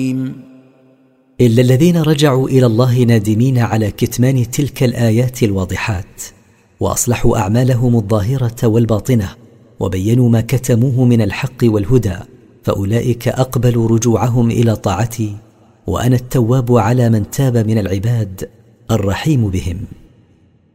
إلا الذين رجعوا إلى الله نادمين على كتمان تلك الآيات الواضحات، وأصلحوا أعمالهم الظاهرة والباطنة، وبينوا ما كتموه من الحق والهدى، فأولئك أقبلوا رجوعهم إلى طاعتي، وأنا التواب على من تاب من العباد الرحيم بهم.